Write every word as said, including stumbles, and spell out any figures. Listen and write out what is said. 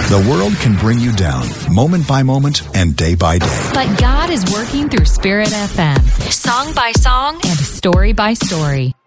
The world can bring you down, moment by moment and day by day. But God is working through Spirit F M, song by song and story by story.